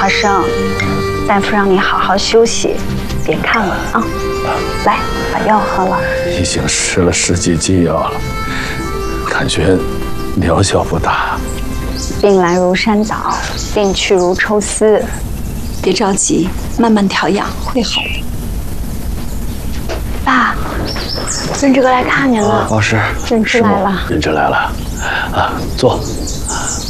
华生，大夫让你好好休息，别看了啊。来，把药喝了。 已经吃了10几剂药了，感觉疗效不大。 病来如山倒，病去如抽丝。 别着急，慢慢调养，会好的。 爸，任志哥来看您了。 老师， 任志来了。 任志来了，啊，坐。